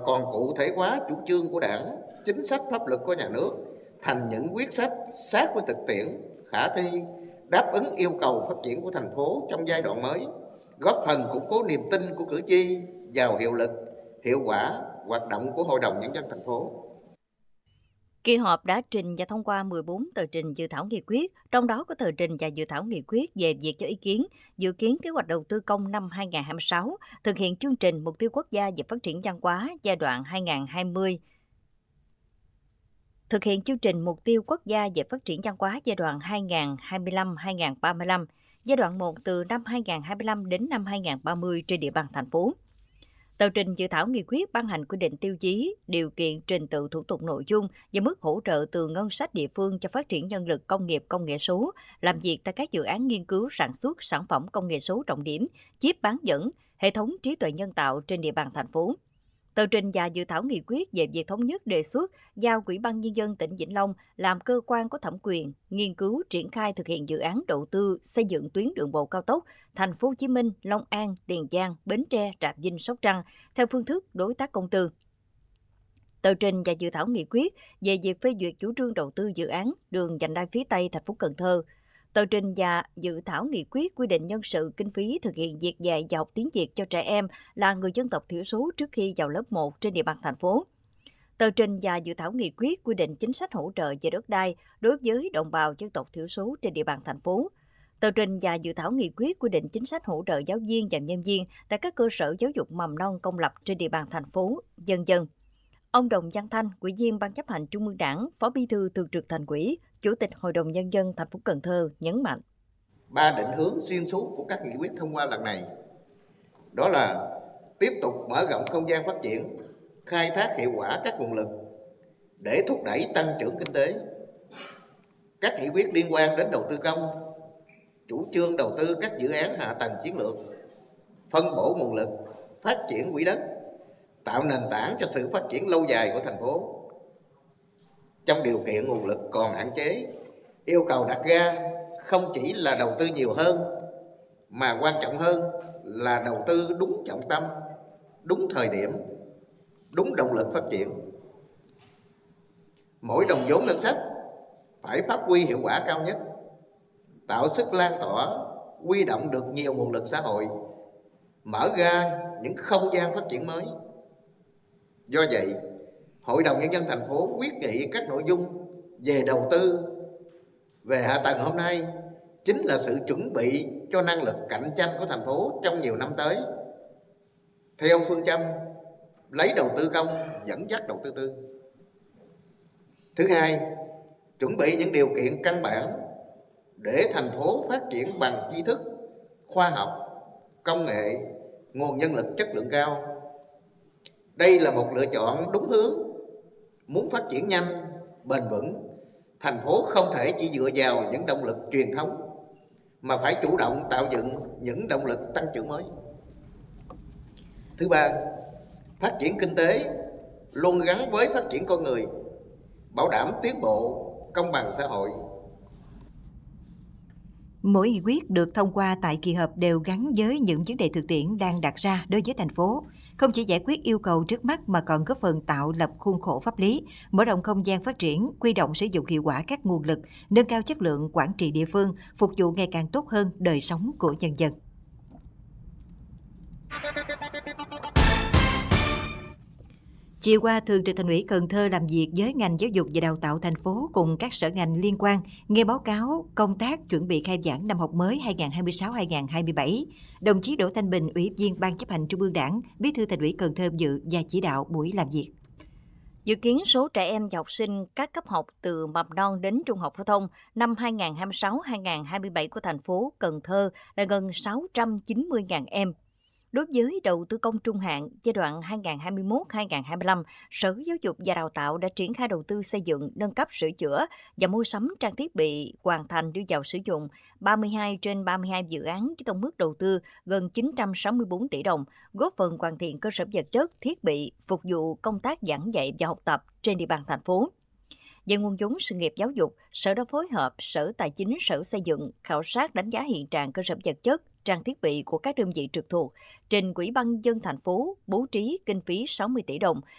còn cụ thể hóa chủ trương của Đảng, chính sách pháp luật của nhà nước thành những quyết sách sát với thực tiễn, khả thi, đáp ứng yêu cầu phát triển của thành phố trong giai đoạn mới, góp phần củng cố niềm tin của cử tri vào hiệu lực, hiệu quả hoạt động của Hội đồng Nhân dân thành phố. Kỳ họp đã trình và thông qua 14 tờ trình dự thảo nghị quyết, trong đó có tờ trình và dự thảo nghị quyết về việc cho ý kiến, dự kiến kế hoạch đầu tư công năm 2026, thực hiện chương trình Mục tiêu Quốc gia về phát triển văn hóa giai đoạn 2020. Thực hiện chương trình Mục tiêu Quốc gia về phát triển văn hóa giai đoạn 2025-2035, giai đoạn 1 từ năm 2025 đến năm 2030 trên địa bàn thành phố. Tờ trình dự thảo nghị quyết ban hành quy định tiêu chí, điều kiện, trình tự thủ tục nội dung và mức hỗ trợ từ ngân sách địa phương cho phát triển nhân lực công nghiệp công nghệ số, làm việc tại các dự án nghiên cứu sản xuất sản phẩm công nghệ số trọng điểm, chip bán dẫn, hệ thống trí tuệ nhân tạo trên địa bàn thành phố. Tờ trình và dự thảo nghị quyết về việc thống nhất đề xuất giao Ủy ban Nhân dân tỉnh Vĩnh Long làm cơ quan có thẩm quyền nghiên cứu triển khai thực hiện dự án đầu tư xây dựng tuyến đường bộ cao tốc Thành phố Hồ Chí Minh, Long An, Tiền Giang, Bến Tre, Trà Vinh, Sóc Trăng theo phương thức đối tác công tư. Tờ trình và dự thảo nghị quyết về việc phê duyệt chủ trương đầu tư dự án đường vành đai phía Tây thành phố Cần Thơ. Tờ trình và dự thảo nghị quyết quy định nhân sự kinh phí thực hiện việc dạy và học tiếng Việt cho trẻ em là người dân tộc thiểu số trước khi vào lớp 1 trên địa bàn thành phố. Tờ trình và dự thảo nghị quyết quy định chính sách hỗ trợ về đất đai đối với đồng bào dân tộc thiểu số trên địa bàn thành phố. Tờ trình và dự thảo nghị quyết quy định chính sách hỗ trợ giáo viên và nhân viên tại các cơ sở giáo dục mầm non công lập trên địa bàn thành phố, vân vân. Ông Đồng Văn Thanh, Ủy viên Ban chấp hành Trung ương Đảng, Phó Bí thư Thường trực Thành ủy, Chủ tịch Hội đồng Nhân dân thành phố Cần Thơ nhấn mạnh. 3 định hướng xuyên suốt của các nghị quyết thông qua lần này, đó là tiếp tục mở rộng không gian phát triển, khai thác hiệu quả các nguồn lực để thúc đẩy tăng trưởng kinh tế. Các nghị quyết liên quan đến đầu tư công, chủ trương đầu tư các dự án hạ tầng chiến lược, phân bổ nguồn lực, phát triển quỹ đất, tạo nền tảng cho sự phát triển lâu dài của thành phố. Trong điều kiện nguồn lực còn hạn chế, yêu cầu đặt ra không chỉ là đầu tư nhiều hơn, mà quan trọng hơn là đầu tư đúng trọng tâm, đúng thời điểm, đúng động lực phát triển. Mỗi đồng vốn ngân sách phải phát huy hiệu quả cao nhất, tạo sức lan tỏa, huy động được nhiều nguồn lực xã hội, mở ra những không gian phát triển mới. Do vậy, Hội đồng Nhân dân thành phố quyết nghị các nội dung về đầu tư, về hạ tầng hôm nay chính là sự chuẩn bị cho năng lực cạnh tranh của thành phố trong nhiều năm tới, theo phương châm lấy đầu tư công dẫn dắt đầu tư tư. Thứ hai, chuẩn bị những điều kiện căn bản để thành phố phát triển bằng tri thức, khoa học, công nghệ, nguồn nhân lực chất lượng cao. Đây là một lựa chọn đúng hướng. Muốn phát triển nhanh, bền vững, thành phố không thể chỉ dựa vào những động lực truyền thống, mà phải chủ động tạo dựng những động lực tăng trưởng mới. Thứ ba, phát triển kinh tế luôn gắn với phát triển con người, bảo đảm tiến bộ, công bằng xã hội. Mỗi nghị quyết được thông qua tại kỳ họp đều gắn với những vấn đề thực tiễn đang đặt ra đối với thành phố, không chỉ giải quyết yêu cầu trước mắt mà còn góp phần tạo lập khuôn khổ pháp lý, mở rộng không gian phát triển, huy động sử dụng hiệu quả các nguồn lực, nâng cao chất lượng quản trị địa phương, phục vụ ngày càng tốt hơn đời sống của nhân dân. Chiều qua, Thường trực Thành ủy Cần Thơ làm việc với ngành giáo dục và đào tạo thành phố cùng các sở ngành liên quan, nghe báo cáo công tác chuẩn bị khai giảng năm học mới 2026-2027. Đồng chí Đỗ Thanh Bình, Ủy viên Ban chấp hành Trung ương Đảng, Bí thư Thành ủy Cần Thơ dự và chỉ đạo buổi làm việc. Dự kiến số trẻ em và học sinh các cấp học từ mầm non đến trung học phổ thông năm 2026-2027 của thành phố Cần Thơ là gần 690.000 em. Đối với đầu tư công trung hạn giai đoạn 2021-2025, Sở Giáo dục và Đào tạo đã triển khai đầu tư xây dựng, nâng cấp, sửa chữa và mua sắm trang thiết bị hoàn thành đưa vào sử dụng 32 trên 32 dự án với tổng mức đầu tư gần 964 tỷ đồng, góp phần hoàn thiện cơ sở vật chất, thiết bị, phục vụ công tác giảng dạy và học tập trên địa bàn thành phố. Về nguồn vốn sự nghiệp giáo dục, Sở đã phối hợp Sở Tài chính, Sở Xây dựng khảo sát đánh giá hiện trạng cơ sở vật chất, trang thiết bị của các đơn vị trực thuộc, trình Ủy ban nhân dân thành phố bố trí kinh phí 60 tỷ đồng